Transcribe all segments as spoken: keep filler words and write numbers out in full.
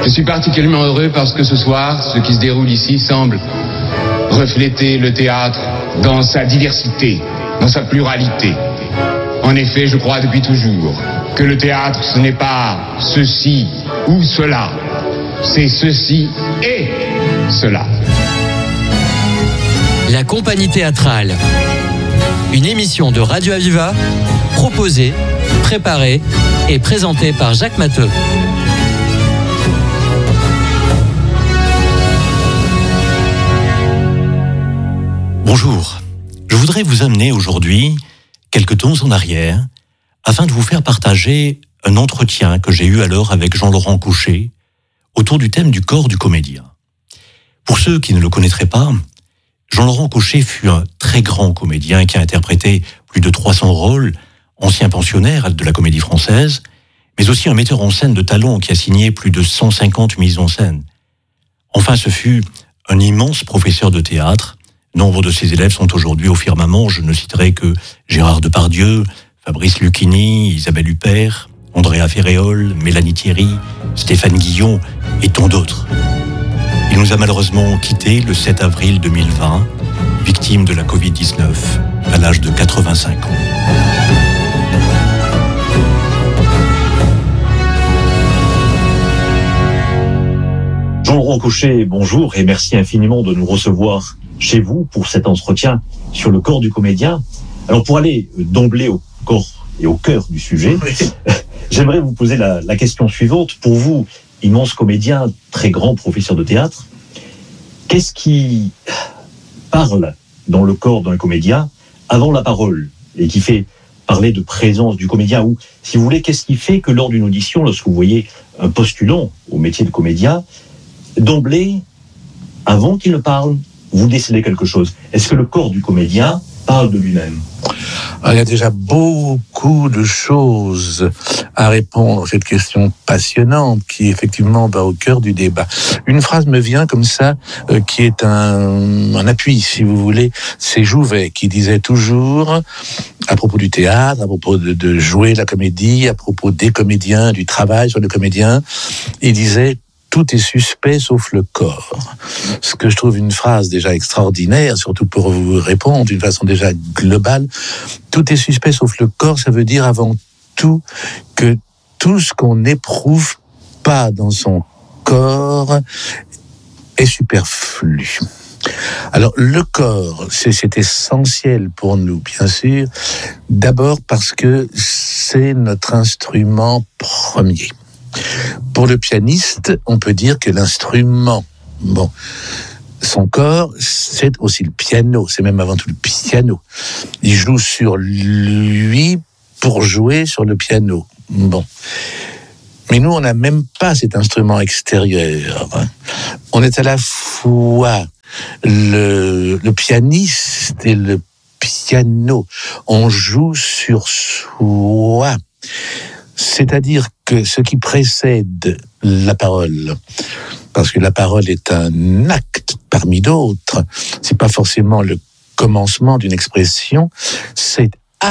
Je suis particulièrement heureux parce que ce soir, ce qui se déroule ici semble refléter le théâtre dans sa diversité, dans sa pluralité. En effet, je crois depuis toujours que le théâtre, ce n'est pas ceci ou cela, c'est ceci et cela. La compagnie théâtrale, une émission de Radio Aviva, proposée, préparée et présentée par Jacques Matteux. Bonjour, je voudrais vous amener aujourd'hui quelques temps en arrière afin de vous faire partager un entretien que j'ai eu alors avec Jean-Laurent Couché autour du thème du corps du comédien. Pour ceux qui ne le connaîtraient pas, Jean-Laurent Couché fut un très grand comédien qui a interprété plus de trois cents rôles, ancien pensionnaire de la Comédie Française, mais aussi un metteur en scène de talent qui a signé plus de cent cinquante mises en scène. Enfin, ce fut un immense professeur de théâtre. Nombre de ses élèves sont aujourd'hui au firmament. Je ne citerai que Gérard Depardieu, Fabrice Lucchini, Isabelle Huppert, Andrea Ferréol, Mélanie Thierry, Stéphane Guillon et tant d'autres. Il nous a malheureusement quittés le sept avril deux mille vingt, victime de la covid dix-neuf, à l'âge de quatre-vingt-cinq ans. Jean-Laurent Couché, bonjour et merci infiniment de nous recevoir chez vous pour cet entretien sur le corps du comédien. Alors pour aller d'emblée au corps et au cœur du sujet, oui. J'aimerais vous poser la, la question suivante. Pour vous, immense comédien, très grand professeur de théâtre, qu'est-ce qui parle dans le corps d'un comédien avant la parole et qui fait parler de présence du comédien? Ou, si vous voulez, qu'est-ce qui fait que lors d'une audition, lorsque vous voyez un postulant au métier de comédien, d'emblée, avant qu'il ne parle, vous décelez quelque chose? Est-ce que le corps du comédien parle de lui-même? Il y a déjà beaucoup de choses à répondre à cette question passionnante qui effectivement va au cœur du débat. Une phrase me vient comme ça, euh, qui est un, un appui, si vous voulez. C'est Jouvet qui disait toujours, à propos du théâtre, à propos de, de jouer la comédie, à propos des comédiens, du travail sur le comédien, il disait: tout est suspect sauf le corps. Ce que je trouve une phrase déjà extraordinaire, surtout pour vous répondre d'une façon déjà globale. Tout est suspect sauf le corps, ça veut dire avant tout que tout ce qu'on n'éprouve pas dans son corps est superflu. Alors, le corps, c'est, c'est essentiel pour nous, bien sûr. D'abord parce que c'est notre instrument premier. Pour le pianiste, on peut dire que l'instrument, bon, son corps, c'est aussi le piano, c'est même avant tout le piano. Il joue sur lui pour jouer sur le piano. Bon. Mais nous, on n'a même pas cet instrument extérieur. On est à la fois le, le pianiste et le piano. On joue sur soi. C'est-à-dire que ce qui précède la parole, parce que la parole est un acte parmi d'autres, c'est pas forcément le commencement d'une expression, c'est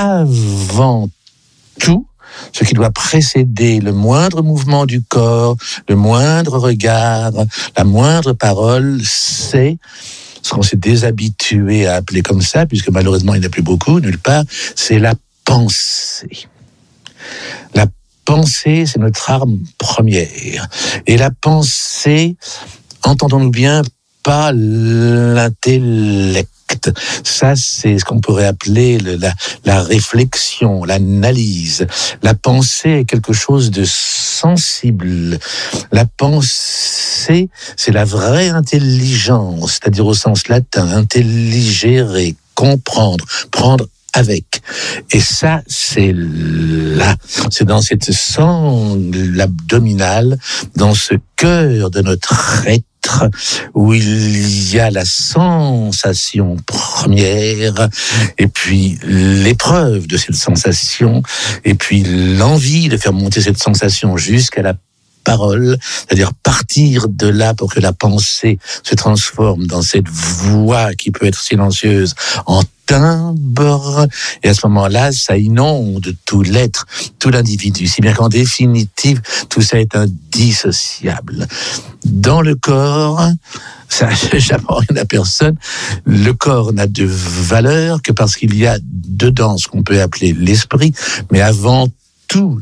avant tout ce qui doit précéder le moindre mouvement du corps, le moindre regard, la moindre parole, c'est ce qu'on s'est déshabitué à appeler comme ça, puisque malheureusement il n'y en a plus beaucoup, nulle part, c'est la pensée. La pensée, c'est notre arme première. Et la pensée, entendons-nous bien, pas l'intellect. Ça, c'est ce qu'on pourrait appeler le, la, la réflexion, l'analyse. La pensée est quelque chose de sensible. La pensée, c'est la vraie intelligence, c'est-à-dire au sens latin, intelligere, comprendre, prendre avec. Et ça, c'est là, c'est dans cette sangle abdominale, dans ce cœur de notre être, où il y a la sensation première, et puis l'épreuve de cette sensation, et puis l'envie de faire monter cette sensation jusqu'à la parole, c'est-à-dire partir de là pour que la pensée se transforme dans cette voix qui peut être silencieuse en timbre, et à ce moment-là, ça inonde tout l'être, tout l'individu, si bien qu'en définitive, tout ça est indissociable. Dans le corps, ça n'échappe rien à personne, le corps n'a de valeur que parce qu'il y a dedans ce qu'on peut appeler l'esprit, mais avant tout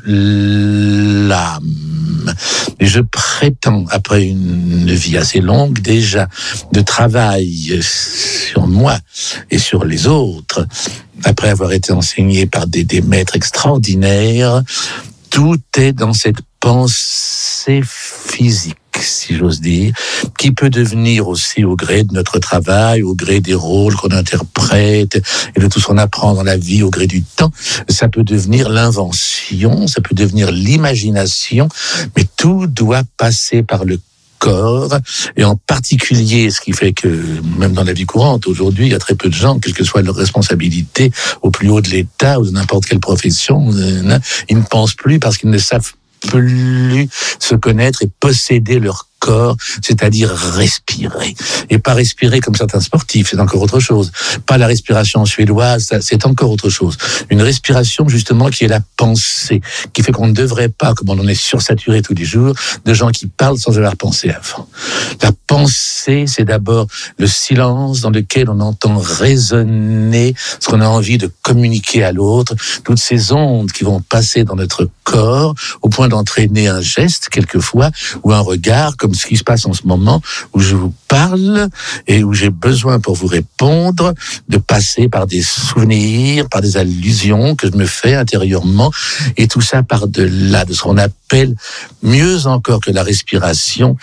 l'âme. Et je prétends, après une vie assez longue déjà, de travail sur moi et sur les autres, après avoir été enseigné par des, des maîtres extraordinaires, tout est dans cette pensée physique, si j'ose dire, qui peut devenir aussi au gré de notre travail, au gré des rôles qu'on interprète et de tout ce qu'on apprend dans la vie au gré du temps. Ça peut devenir l'invention, ça peut devenir l'imagination, mais tout doit passer par le corps, et en particulier, ce qui fait que même dans la vie courante, aujourd'hui, il y a très peu de gens, quelle que soit leur responsabilité, au plus haut de l'État ou de n'importe quelle profession, ils ne pensent plus parce qu'ils ne savent plus se connaître et posséder leur corps, c'est-à-dire respirer. Et pas respirer comme certains sportifs, c'est encore autre chose. Pas la respiration suédoise, c'est encore autre chose. Une respiration, justement, qui est la pensée, qui fait qu'on ne devrait pas, comme on en est sursaturé tous les jours, de gens qui parlent sans avoir pensé avant. La pensée, c'est d'abord le silence dans lequel on entend résonner ce qu'on a envie de communiquer à l'autre, toutes ces ondes qui vont passer dans notre corps, au point d'entraîner un geste, quelquefois, ou un regard, comme ce qui se passe en ce moment, où je vous parle et où j'ai besoin pour vous répondre de passer par des souvenirs, par des allusions que je me fais intérieurement, et tout ça par-delà de ce qu'on appelle, mieux encore que la respiration,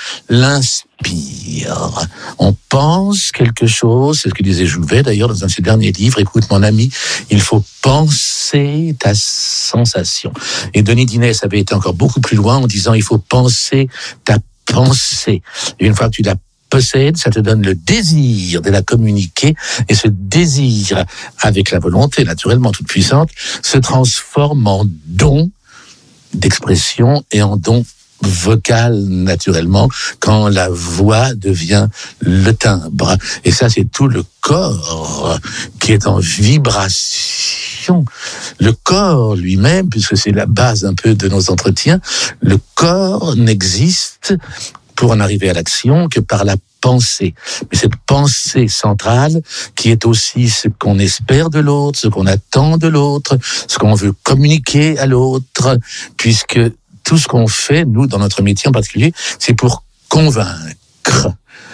l'inspire. On pense quelque chose, c'est ce que disait Jouvet d'ailleurs dans un de ses derniers livres, écoute mon ami, il faut penser ta sensation. Et Denis Dinès avait été encore beaucoup plus loin en disant il faut penser ta pensée. Et une fois que tu la possèdes, ça te donne le désir de la communiquer, et ce désir, avec la volonté naturellement toute puissante, se transforme en don d'expression et en don vocal naturellement quand la voix devient le timbre. Et ça, c'est tout le corps qui est en vibration. Le corps lui-même, puisque c'est la base un peu de nos entretiens, le corps n'existe pour en arriver à l'action que par la pensée. Mais cette pensée centrale qui est aussi ce qu'on espère de l'autre, ce qu'on attend de l'autre, ce qu'on veut communiquer à l'autre, puisque tout ce qu'on fait, nous, dans notre métier en particulier, c'est pour convaincre,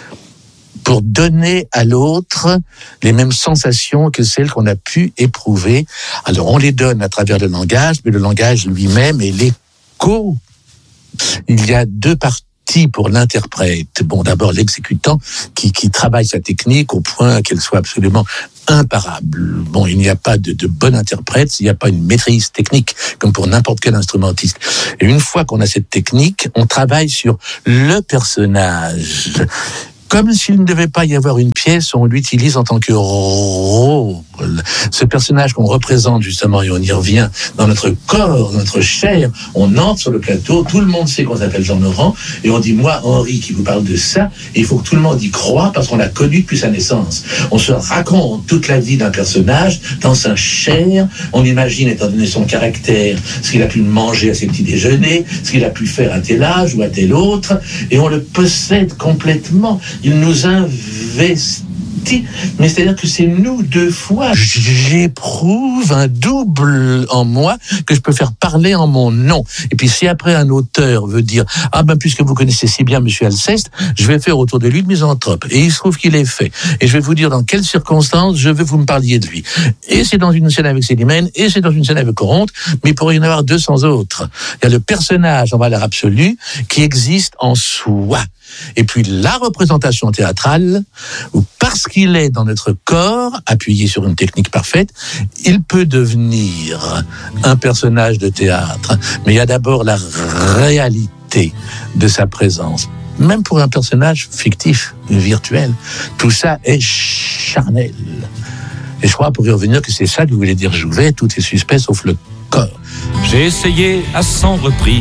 pour donner à l'autre les mêmes sensations que celles qu'on a pu éprouver. Alors, on les donne à travers le langage, mais le langage lui-même est l'écho. Il y a deux parties pour l'interprète. Bon, d'abord, l'exécutant qui, qui travaille sa technique au point qu'elle soit absolument imparable. Bon, il n'y a pas de, de bon interprète s'il n'y a pas une maîtrise technique, comme pour n'importe quel instrumentiste. Et une fois qu'on a cette technique, on travaille sur le personnage. Comme s'il ne devait pas y avoir une pièce, on l'utilise en tant que rôle. Ce personnage qu'on représente justement, et on y revient, dans notre corps, dans notre chair, on entre sur le plateau, tout le monde sait qu'on s'appelle Jean-Laurent, et on dit, moi, Henri, qui vous parle de ça, et il faut que tout le monde y croie parce qu'on l'a connu depuis sa naissance. On se raconte toute la vie d'un personnage dans sa chair, on imagine, étant donné son caractère, ce qu'il a pu manger à ses petits déjeuners, ce qu'il a pu faire à tel âge ou à tel autre, et on le possède complètement. Il nous investit, mais c'est-à-dire que c'est nous deux fois. J'éprouve un double en moi que je peux faire parler en mon nom. Et puis si après un auteur veut dire « Ah ben puisque vous connaissez si bien Monsieur Alceste, je vais faire autour de lui de misanthrope. » Et il se trouve qu'il est fait. Et je vais vous dire dans quelles circonstances je veux que vous me parliez de lui. Et c'est dans une scène avec Célimène, et c'est dans une scène avec Coronte, mais il pourrait y en avoir deux cents autres. Il y a le personnage en valeur absolue qui existe en soi. Et puis la représentation théâtrale, où parce qu'il est dans notre corps, appuyé sur une technique parfaite, il peut devenir un personnage de théâtre. Mais il y a d'abord la réalité de sa présence. Même pour un personnage fictif, virtuel, tout ça est charnel. Et je crois, pour y revenir, que c'est ça que vous voulez dire Jouvet, tout est suspect sauf le corps. J'ai essayé à cent reprises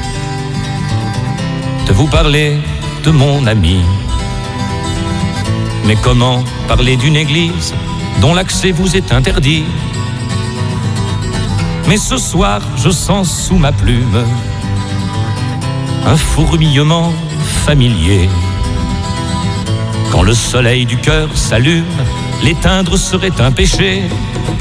de vous parler de mon ami. Mais comment parler d'une église dont l'accès vous est interdit. Mais ce soir, je sens sous ma plume un fourmillement familier. Quand le soleil du cœur s'allume, l'éteindre serait un péché.